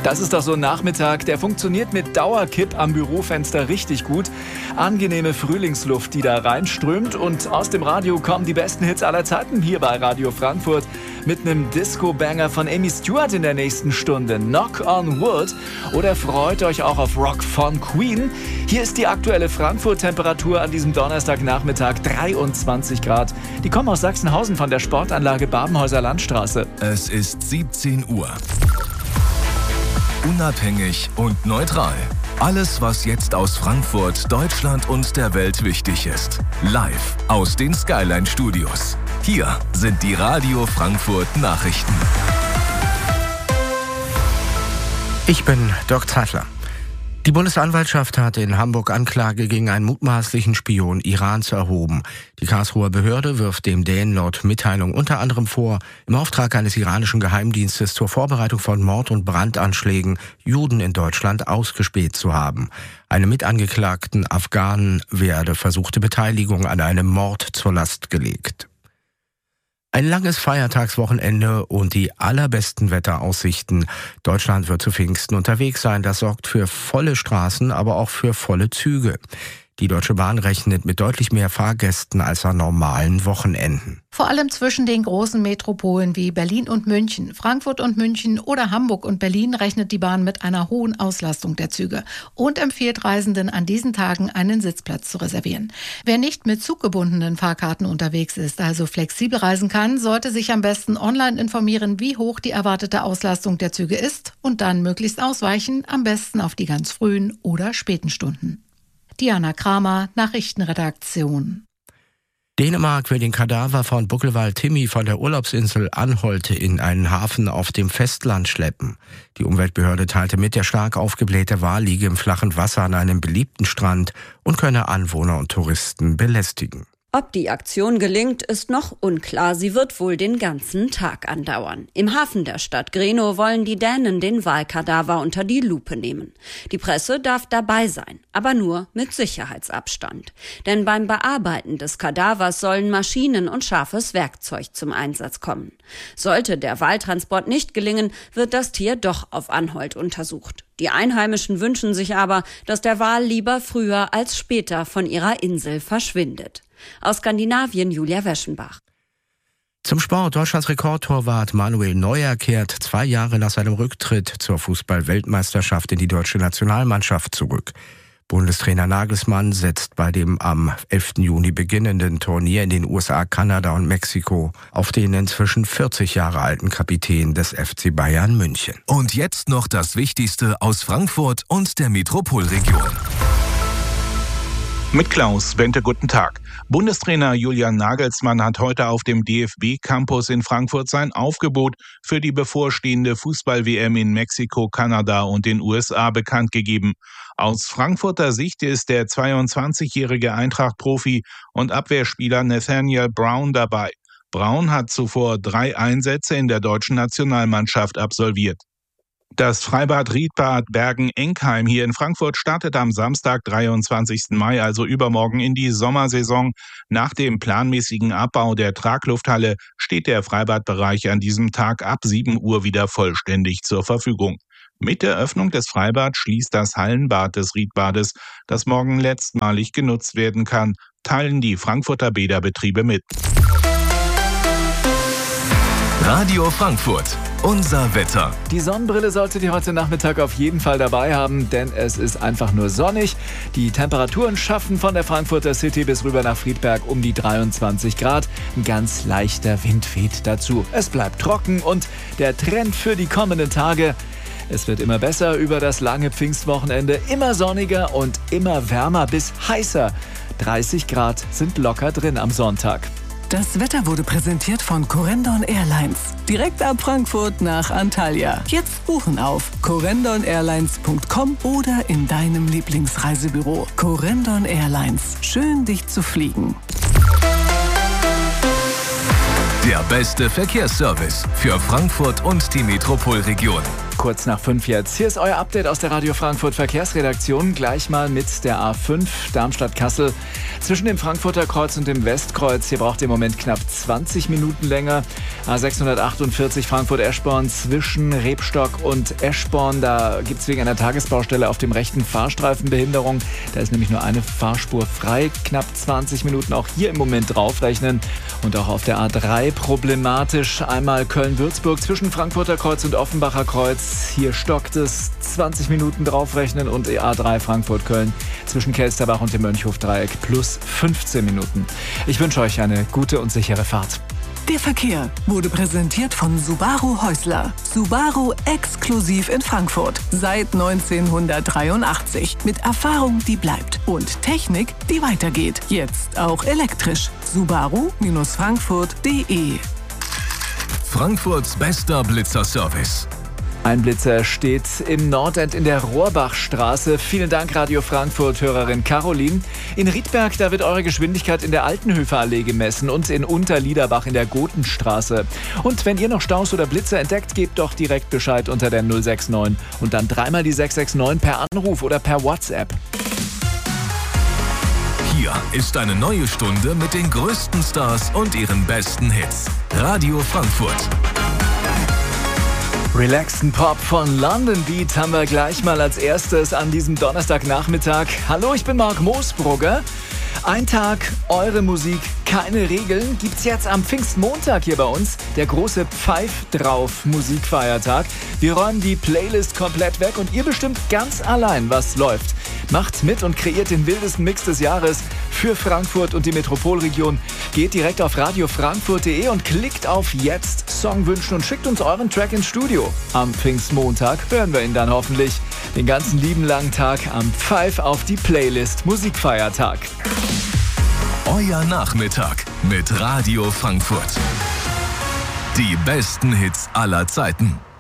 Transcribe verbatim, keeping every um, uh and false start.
Das ist doch so ein Nachmittag, der funktioniert mit Dauerkipp am Bürofenster richtig gut. Angenehme Frühlingsluft, die da reinströmt, und aus dem Radio kommen die besten Hits aller Zeiten hier bei Radio Frankfurt mit einem Disco-Banger von Amy Stewart in der nächsten Stunde, Knock on Wood, oder freut euch auch auf Rock von Queen. Hier ist die aktuelle Frankfurt-Temperatur an diesem Donnerstagnachmittag, dreiundzwanzig Grad. Die kommen aus Sachsenhausen von der Sportanlage Babenhäuser Landstraße. Es ist siebzehn Uhr. Unabhängig und neutral. Alles, was jetzt aus Frankfurt, Deutschland und der Welt wichtig ist. Live aus den Skyline Studios. Hier sind die Radio Frankfurt Nachrichten. Ich bin Dirk Zeitler. Die Bundesanwaltschaft hat in Hamburg Anklage gegen einen mutmaßlichen Spion Irans erhoben. Die Karlsruher Behörde wirft dem Dänen laut Mitteilung unter anderem vor, im Auftrag eines iranischen Geheimdienstes zur Vorbereitung von Mord- und Brandanschlägen Juden in Deutschland ausgespäht zu haben. Einem mitangeklagten Afghanen werde versuchte Beteiligung an einem Mord zur Last gelegt. Ein langes Feiertagswochenende und die allerbesten Wetteraussichten. Deutschland wird zu Pfingsten unterwegs sein. Das sorgt für volle Straßen, aber auch für volle Züge. Die Deutsche Bahn rechnet mit deutlich mehr Fahrgästen als an normalen Wochenenden. Vor allem zwischen den großen Metropolen wie Berlin und München, Frankfurt und München oder Hamburg und Berlin rechnet die Bahn mit einer hohen Auslastung der Züge und empfiehlt Reisenden an diesen Tagen einen Sitzplatz zu reservieren. Wer nicht mit zuggebundenen Fahrkarten unterwegs ist, also flexibel reisen kann, sollte sich am besten online informieren, wie hoch die erwartete Auslastung der Züge ist, und dann möglichst ausweichen, am besten auf die ganz frühen oder späten Stunden. Diana Kramer, Nachrichtenredaktion. Dänemark will den Kadaver von Buckelwal Timmy von der Urlaubsinsel Anholte in einen Hafen auf dem Festland schleppen. Die Umweltbehörde teilte mit, der stark aufgeblähte Wal liege im flachen Wasser an einem beliebten Strand und könne Anwohner und Touristen belästigen. Ob die Aktion gelingt, ist noch unklar. Sie wird wohl den ganzen Tag andauern. Im Hafen der Stadt Grenå wollen die Dänen den Walkadaver unter die Lupe nehmen. Die Presse darf dabei sein, aber nur mit Sicherheitsabstand. Denn beim Bearbeiten des Kadavers sollen Maschinen und scharfes Werkzeug zum Einsatz kommen. Sollte der Waltransport nicht gelingen, wird das Tier doch auf Anholt untersucht. Die Einheimischen wünschen sich aber, dass der Wal lieber früher als später von ihrer Insel verschwindet. Aus Skandinavien Julia Weschenbach. Zum Sport. Deutschlands Rekordtorwart Manuel Neuer kehrt zwei Jahre nach seinem Rücktritt zur Fußball-Weltmeisterschaft in die deutsche Nationalmannschaft zurück. Bundestrainer Nagelsmann setzt bei dem am elften Juni beginnenden Turnier in den U S A, Kanada und Mexiko auf den inzwischen vierzig Jahre alten Kapitän des F C Bayern München. Und jetzt noch das Wichtigste aus Frankfurt und der Metropolregion. Mit Klaus Bente, guten Tag. Bundestrainer Julian Nagelsmann hat heute auf dem D F B-Campus in Frankfurt sein Aufgebot für die bevorstehende Fußball-W M in Mexiko, Kanada und den U S A bekannt gegeben. Aus Frankfurter Sicht ist der zweiundzwanzigjährige Eintracht-Profi und Abwehrspieler Nathaniel Brown dabei. Brown hat zuvor drei Einsätze in der deutschen Nationalmannschaft absolviert. Das Freibad Riedbad Bergen-Enkheim hier in Frankfurt startet am Samstag, dreiundzwanzigsten Mai, also übermorgen, in die Sommersaison. Nach dem planmäßigen Abbau der Traglufthalle steht der Freibadbereich an diesem Tag ab sieben Uhr wieder vollständig zur Verfügung. Mit der Öffnung des Freibads schließt das Hallenbad des Riedbades, das morgen letztmalig genutzt werden kann, teilen die Frankfurter Bäderbetriebe mit. Radio Frankfurt. Unser Wetter. Die Sonnenbrille solltet ihr heute Nachmittag auf jeden Fall dabei haben, denn es ist einfach nur sonnig. Die Temperaturen schaffen von der Frankfurter City bis rüber nach Friedberg um die dreiundzwanzig Grad. Ein ganz leichter Wind weht dazu. Es bleibt trocken und der Trend für die kommenden Tage: es wird immer besser über das lange Pfingstwochenende, immer sonniger und immer wärmer bis heißer. dreißig Grad sind locker drin am Sonntag. Das Wetter wurde präsentiert von Corendon Airlines. Direkt ab Frankfurt nach Antalya. Jetzt buchen auf corendon airlines punkt com oder in deinem Lieblingsreisebüro. Corendon Airlines. Schön, dich zu fliegen. Der beste Verkehrsservice für Frankfurt und die Metropolregion. kurz nach fünf jetzt. Hier ist euer Update aus der Radio Frankfurt Verkehrsredaktion. Gleich mal mit der A fünf Darmstadt-Kassel. Zwischen dem Frankfurter Kreuz und dem Westkreuz. Hier braucht ihr im Moment knapp zwanzig Minuten länger. A sechshundertachtundvierzig Frankfurt-Eschborn zwischen Rebstock und Eschborn. Da gibt es wegen einer Tagesbaustelle auf dem rechten Fahrstreifen Behinderung. Da ist nämlich nur eine Fahrspur frei. Knapp zwanzig Minuten auch hier im Moment draufrechnen. Und auch auf der A drei problematisch. Einmal Köln-Würzburg zwischen Frankfurter Kreuz und Offenbacher Kreuz. Hier stockt es, zwanzig Minuten draufrechnen. Und A drei Frankfurt-Köln zwischen Kelsterbach und dem Mönchhof-Dreieck plus fünfzehn Minuten. Ich wünsche euch eine gute und sichere Fahrt. Der Verkehr wurde präsentiert von Subaru Häusler. Subaru exklusiv in Frankfurt. Seit neunzehnhundertdreiundachtzig. Mit Erfahrung, die bleibt. Und Technik, die weitergeht. Jetzt auch elektrisch. Subaru Frankfurt punkt de. Frankfurts bester Blitzerservice. Ein Blitzer steht im Nordend in der Rohrbachstraße. Vielen Dank, Radio Frankfurt, Hörerin Caroline. In Riedberg, da wird eure Geschwindigkeit in der Altenhöfer-Allee gemessen und in Unterliederbach in der Gotenstraße. Und wenn ihr noch Staus oder Blitzer entdeckt, gebt doch direkt Bescheid unter der null sechs neun und dann dreimal die sechs sechs neun per Anruf oder per WhatsApp. Hier ist eine neue Stunde mit den größten Stars und ihren besten Hits. Radio Frankfurt. Relaxten Pop von London Beat haben wir gleich mal als erstes an diesem Donnerstagnachmittag. Hallo, ich bin Marc Moosbrugger. Ein Tag, eure Musik, keine Regeln, gibt's jetzt am Pfingstmontag hier bei uns. Der große Pfeif drauf Musikfeiertag. Wir räumen die Playlist komplett weg und ihr bestimmt ganz allein, was läuft. Macht mit und kreiert den wildesten Mix des Jahres für Frankfurt und die Metropolregion. Geht direkt auf radio frankfurt punkt de und klickt auf Jetzt Song wünschen und schickt uns euren Track ins Studio. Am Pfingstmontag hören wir ihn dann hoffentlich den ganzen lieben langen Tag am Pfeif auf die Playlist Musikfeiertag. Euer Nachmittag mit Radio Frankfurt. Die besten Hits aller Zeiten.